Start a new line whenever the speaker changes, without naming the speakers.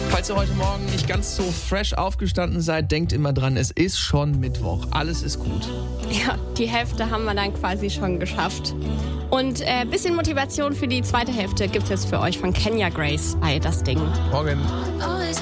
Falls ihr heute Morgen nicht ganz so fresh aufgestanden seid, denkt immer dran, es ist schon Mittwoch. Alles ist gut.
Ja, die Hälfte haben wir dann quasi schon geschafft. Und bisschen Motivation für die zweite Hälfte gibt's jetzt für euch von Kenya Grace bei Das Ding.
Morgen.